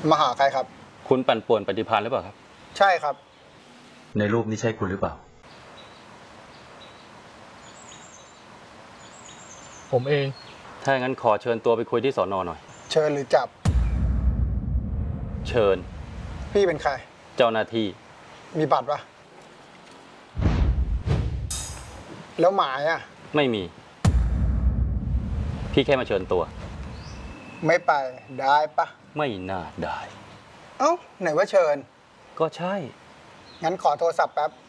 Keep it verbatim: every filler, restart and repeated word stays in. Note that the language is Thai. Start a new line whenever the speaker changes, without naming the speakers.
มาหาใครครับ
คุณปั่นป่วนปฏิภาณหรือเปล่าครับ
ใช่ครับ
ในรูปนี้ใช่คุณหรือเปล่า
ผมเอง
ถ้าอย่างนั้นขอเชิญตัวไปคุยที่สอนอหน่อย
เชิญหรือจับ
เชิญ
พี่เป็นใคร
เจ้าหน้าที่
มีบัตรปะแล้วหมายอ่ะ
ไม่มีพี่แค่มาเชิญตัว
ไม่ไปได้ปะ
ไม่น่าได้
เอ้าไหนว่าเชิญ
ก็ใช่
งั้นขอโทรศัพท์แป๊บ